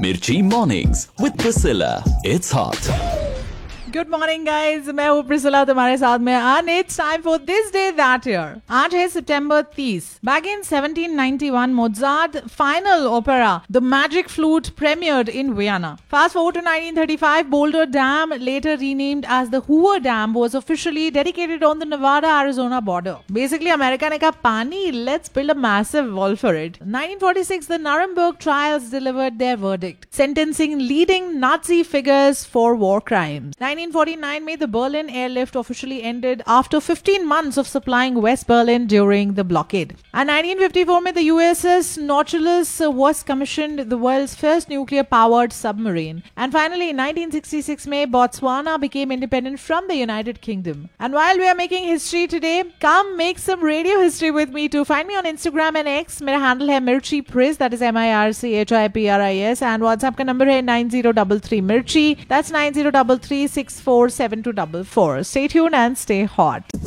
Mirchi Mornings with Priscilla. It's hot. Good morning guys, मैं हूँ Priscilla तुम्हारे साथ में and it's time for this day that year. आज है सितंबर 30. Back in 1791 Mozart final opera the magic flute premiered in Vienna. Fast forward to 1935, Boulder Dam, later renamed as the Hoover Dam, was officially dedicated on the Nevada-Arizona border. Basically, America ने कहा पानी, let's build a massive wall for it. 1946, the Nuremberg trials delivered their verdict, sentencing leading Nazi figures for war crimes. 1949 में the Berlin airlift officially ended after 15 months of supplying West Berlin during the blockade. And 1954 में the USS Nautilus was commissioned, the world's first nuclear-powered submarine. And finally, in 1966 में Botswana became independent from the United Kingdom. And while we are making history today, come make some radio history with me too. Find me on Instagram and X. मेरा handle है Mirchi Pris, that is MIRCHIPRIS, and WhatsApp का number है 9033 Mirchi. That's 9033 647 244. Stay tuned and stay hot.